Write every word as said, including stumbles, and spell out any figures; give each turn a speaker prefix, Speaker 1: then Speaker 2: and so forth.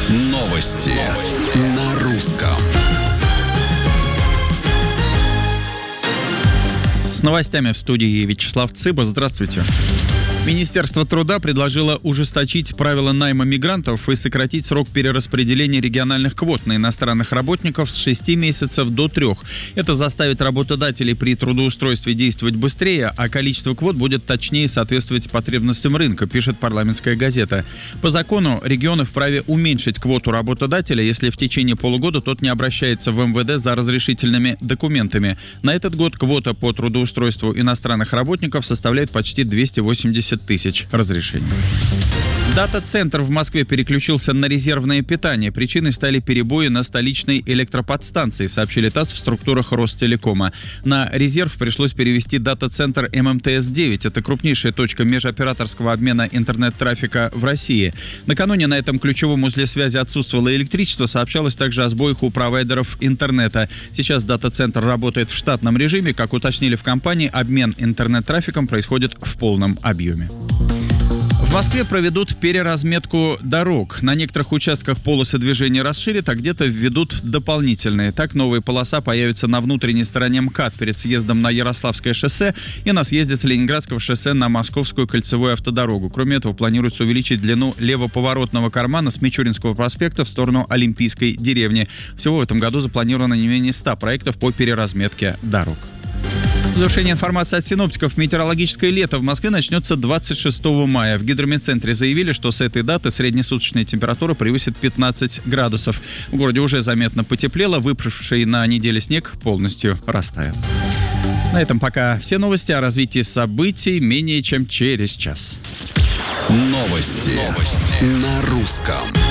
Speaker 1: Новости на русском.
Speaker 2: С новостями в студии Вячеслав Цыба. Здравствуйте. Министерство труда предложило ужесточить правила найма мигрантов и сократить срок перераспределения региональных квот на иностранных работников с шести месяцев до трех. Это заставит работодателей при трудоустройстве действовать быстрее, а количество квот будет точнее соответствовать потребностям рынка, пишет «Парламентская газета». По закону регионы вправе уменьшить квоту работодателя, если в течение полугода тот не обращается в эм вэ дэ за разрешительными документами. На этот год квота по трудоустройству иностранных работников составляет почти двести восемьдесят тысяч разрешений. Дата-центр в Москве переключился на резервное питание. Причиной стали перебои на столичной электроподстанции, сообщили ТАСС в структурах Ростелекома. На резерв пришлось перевести дата-центр эм эм тэ эс девять. Это крупнейшая точка межоператорского обмена интернет-трафика в России. Накануне на этом ключевом узле связи отсутствовало электричество. Сообщалось также о сбоях у провайдеров интернета. Сейчас дата-центр работает в штатном режиме. Как уточнили в компании, обмен интернет-трафиком происходит в полном объеме. В Москве проведут переразметку дорог. На некоторых участках полосы движения расширят, а где-то введут дополнительные. Так, новая полоса появится на внутренней стороне МКАД перед съездом на Ярославское шоссе и на съезде с Ленинградского шоссе на Московскую кольцевую автодорогу. Кроме этого, планируется увеличить длину левоповоротного кармана с Мичуринского проспекта в сторону Олимпийской деревни. Всего в этом году запланировано не менее ста проектов по переразметке дорог. В завершение информации от синоптиков. Метеорологическое лето в Москве начнется двадцать шестого мая. В гидрометцентре заявили, что с этой даты среднесуточная температура превысит пятнадцать градусов. В городе уже заметно потеплело, выпавший на неделе снег полностью растаял. На этом пока все новости. О развитии событий менее чем через час.
Speaker 1: Новости, Новости. на русском.